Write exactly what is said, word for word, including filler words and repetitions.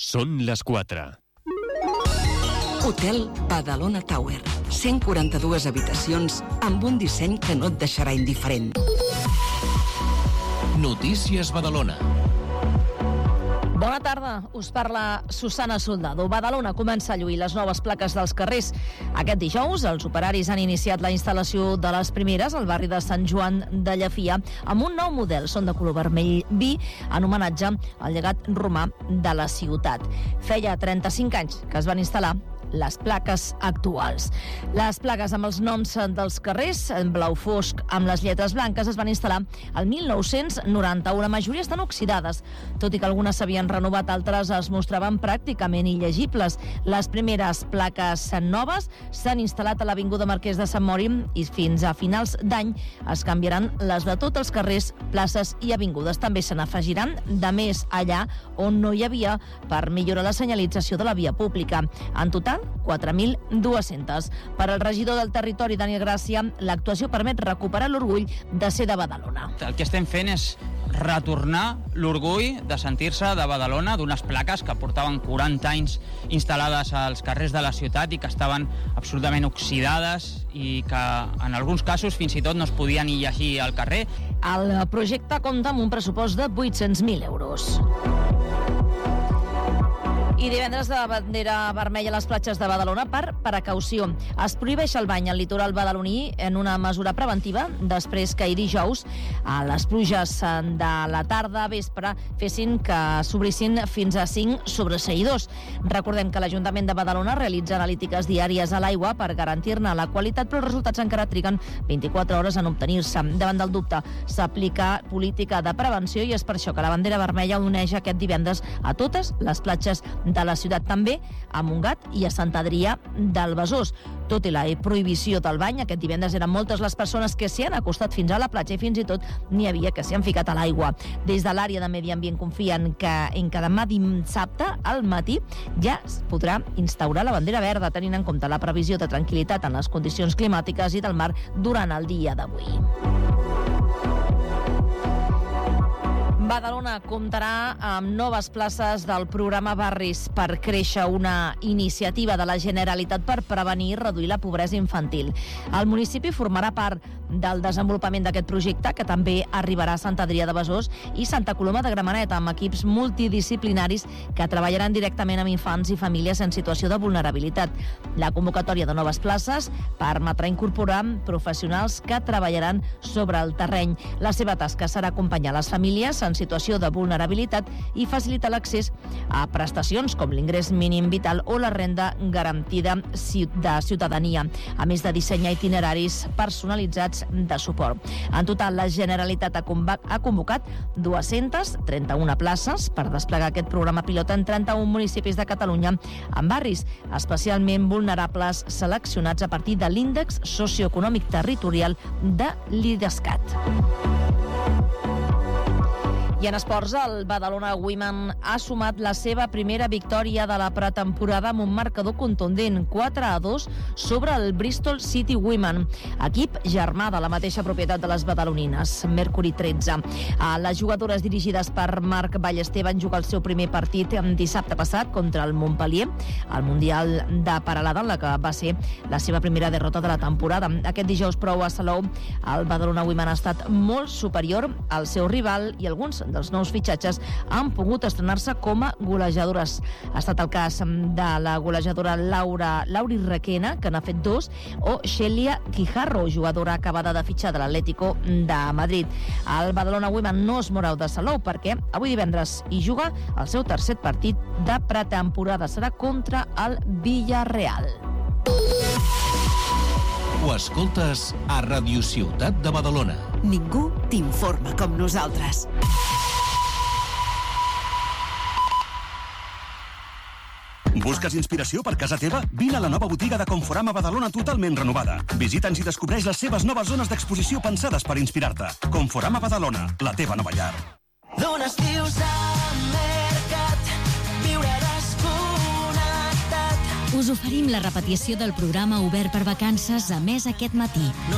Són les quatre. Hotel Badalona Tower. cent quaranta-dues habitacions amb un disseny que no et deixarà indiferent. Notícies Badalona. Bona tarda, us parla Susana Soldado. Badalona comença a lluir les noves plaques dels carrers. Aquest dijous, els operaris han iniciat la instal·lació de les primeres al barri de Sant Joan de Llafia amb un nou model. Són de color vermell vi, en homenatge al llegat romà de la ciutat. Feia trenta-cinc anys que es van instal·lar les plaques actuals. Les plaques amb els noms dels carrers, en blau fosc amb les lletres blanques, es van instal·lar el mil nou-cents noranta-u. La majoria estan oxidades, tot i que algunes s'havien renovat, altres es mostraven pràcticament illegibles. Les primeres plaques noves s'han instal·lat a l'Avinguda Marquès de Sant Mori i fins a finals d'any es canviaran les de tots els carrers, places i avingudes. També se n'afegiran de més allà on no hi havia per millorar la senyalització de la via pública. En total, quatre mil dues-centes. Per al regidor del territori, Daniel Gràcia, l'actuació permet recuperar l'orgull de ser de Badalona. El que estem fent és retornar l'orgull de sentir-se de Badalona, d'unes plaques que portaven quaranta anys instal·lades als carrers de la ciutat i que estaven absolutament oxidades i que en alguns casos fins i tot no es podien ni llegir al carrer. El projecte compta amb un pressupost de vuit-cents mil euros. I divendres de bandera vermella a les platges de Badalona per precaució. Es prohibeix el bany al litoral badaloní en una mesura preventiva després que ahir dijous a les pluges de la tarda a vespre fessin que s'obrissin fins a cinc sobreseïdors. Recordem que l'Ajuntament de Badalona realitza analítiques diàries a l'aigua per garantir-ne la qualitat, però els resultats encara triguen vint-i-quatre hores en obtenir-se. Davant del dubte s'aplica política de prevenció i és per això que la bandera vermella uneix aquest divendres a totes les platges de la ciutat, també a Montgat i a Sant Adrià del Besòs. Tot i la prohibició del bany, aquest divendres eren moltes les persones que s'hi han acostat fins a la platja i fins i tot n'hi havia que s'hi han ficat a l'aigua. Des de l'àrea de Medi Ambient confien que en que demà dissabte al matí ja es podrà instaurar la bandera verda, tenint en compte la previsió de tranquil·litat en les condicions climàtiques i del mar durant el dia d'avui. Badalona comptarà amb noves places del programa Barris per créixer, una iniciativa de la Generalitat per prevenir i reduir la pobresa infantil. El municipi formarà part del desenvolupament d'aquest projecte, que també arribarà a Sant Adrià de Besòs i Santa Coloma de Gramenet, amb equips multidisciplinaris que treballaran directament amb infants i famílies en situació de vulnerabilitat. La convocatòria de noves places permetrà incorporar professionals que treballaran sobre el terreny. La seva tasca serà acompanyar les famílies en situació de vulnerabilitat i facilitar l'accés a prestacions com l'ingrés mínim vital o la renda garantida de ciutadania, a més de dissenyar itineraris personalitzats de suport. En total, la Generalitat ha convocat dues-centes trenta-una places per desplegar aquest programa pilot en trenta-un municipis de Catalunya, amb barris especialment vulnerables seleccionats a partir de l'índex socioeconòmic territorial de l'IDESCAT. I en esports, el Badalona Women ha sumat la seva primera victòria de la pretemporada amb un marcador contundent, quatre a dos, sobre el Bristol City Women, equip germà de la mateixa propietat de les badalonines, Mercury tretze. Les jugadores dirigides per Marc Ballester van jugar el seu primer partit dissabte passat contra el Montpellier, al Mundial de Paralada, en la que va ser la seva primera derrota de la temporada. Aquest dijous, però, a Salou, el Badalona Women ha estat molt superior al seu rival i alguns dels nous fitxatges han pogut estrenar-se com a golejadores. Ha estat el cas de la golejadora Laura Lauri Requena, que n'ha fet dos, o Shelia Quijarro, jugadora acabada de fitxar de l'Atlético de Madrid. El Badalona Women no es moreu de Salou perquè avui divendres hi juga el seu tercer partit de pretemporada. Serà contra el Villarreal. Ho escoltes a Ràdio Ciutat de Badalona. Ningú t'informa com nosaltres. Busques inspiració per casa teva? Vine a la nova botiga de Conforama Badalona totalment renovada. Visita'ns i descobreix les seves noves zones d'exposició pensades per inspirar-te. Conforama Badalona, la teva nova llar. D'un estiu al mercat, viure desconnectat. Us oferim la repetició del programa Obert per Vacances a més aquest matí.